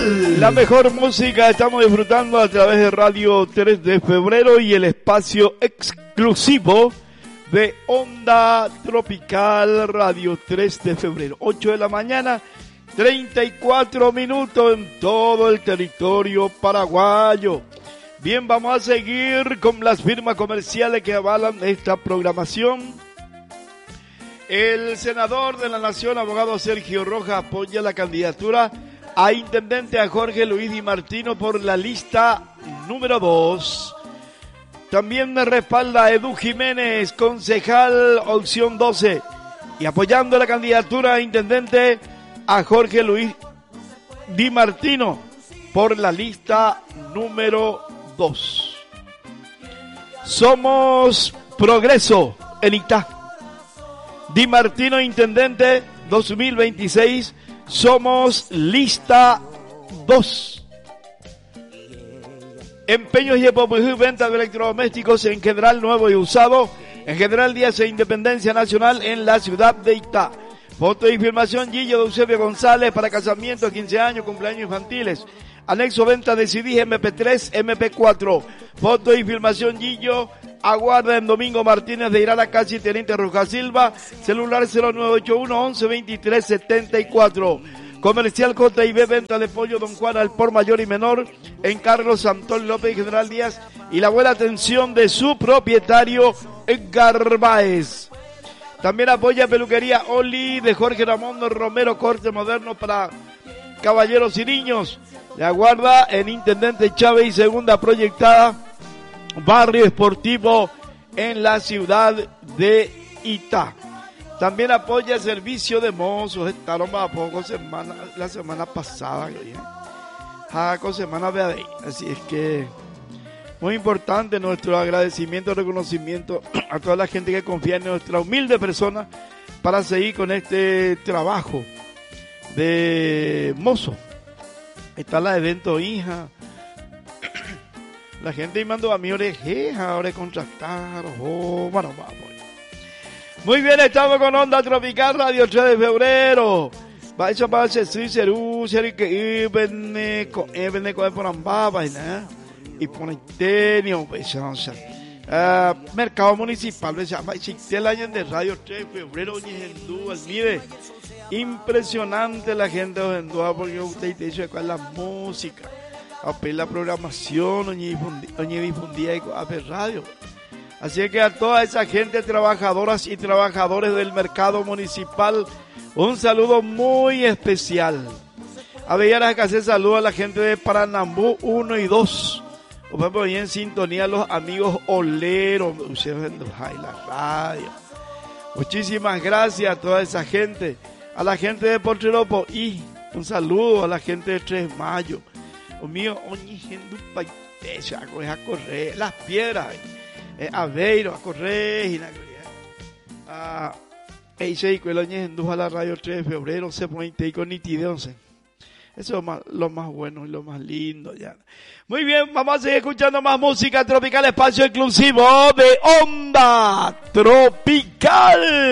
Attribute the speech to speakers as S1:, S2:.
S1: Tropical. La mejor música estamos disfrutando a través de Radio 3 de Febrero y el espacio exclusivo de Onda Tropical Radio 3 de Febrero. 8 de la mañana, 34 minutos en todo el territorio paraguayo. Bien, vamos a seguir con las firmas comerciales que avalan esta programación. El senador de la Nación, abogado Sergio Rojas, apoya la candidatura a intendente a Jorge Luis Di Martino por la lista número 2. También me respalda Edu Jiménez, concejal opción 12, y apoyando la candidatura a intendente a Jorge Luis Di Martino por la lista número 2. Somos Progreso en Itá. Di Martino intendente 2026. Somos lista 2. Empeños y venta de electrodomésticos en general nuevo y usado. En general Díaz e Independencia Nacional en la ciudad de Itá. Foto y filmación Gillo de Eusebio González para casamientos, 15 años, cumpleaños infantiles. Anexo venta de CD MP3, MP4. Foto y filmación Gillo. Aguarda en Domingo Martínez de Irala, casi Teniente Rojas Silva. Celular 0981 11 23 74. Comercial J&B, venta de pollo Don Juan al por mayor y menor en Carlos Antonio López y General Díaz, y la buena atención de su propietario Edgar Báez. También apoya Peluquería Oli de Jorge Ramón Romero, corte moderno para caballeros y niños. Le aguarda en Intendente Chávez y segunda proyectada, barrio esportivo en la ciudad de Itá. También apoya el servicio de mozos. Estaron a poco la semana pasada. Semana de ahí. Así es que muy importante nuestro agradecimiento y reconocimiento a toda la gente que confía en nuestra humilde persona para seguir con este trabajo de mozo. Está la evento hija. La gente me mandó a mi oreja, ahora contratar. Bueno, vamos. Muy bien, estamos con Onda Tropical Radio 3 de Febrero. Eso va a ser Cerú, que ibene con Ambaba, y por tenio, pues, mercado municipal, se llama el año de Radio 3 de Febrero, al nivel. Impresionante la gente de Ojendúa, porque usted dice cuál es la música, a la programación, oñe difundía a ver radio. Así que a toda esa gente, trabajadoras y trabajadores del mercado municipal, un saludo muy especial. A Bellaras que hacer saludo a la gente de Paranambú 1 y 2. Vamos en sintonía a los amigos oleros, la radio. Muchísimas gracias a toda esa gente. A la gente de Porcheropo y un saludo a la gente de 3 de Mayo. Mío, a correr las piedras. Aveiro, a correr, a Eise y Cueloñez a la Radio 3 de Febrero, se pone con nitidez. Eso es lo más bueno y lo más lindo ya. Muy bien, vamos a seguir escuchando más música tropical, espacio exclusivo de Onda Tropical.